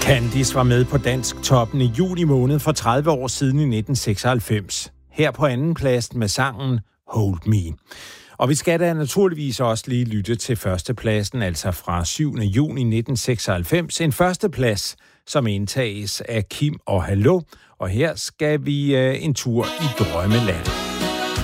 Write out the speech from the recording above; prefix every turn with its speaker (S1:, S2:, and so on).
S1: Candice var med på Dansk Toppen i juni måned for 30 år siden i 1996. Her på anden plads med sangen Hold Me. Og vi skal da naturligvis også lige lytte til førstepladsen, altså fra 7. juni 1996. En førsteplads, som indtages af Kim og Hallo. Og her skal vi en tur i Drømmeland.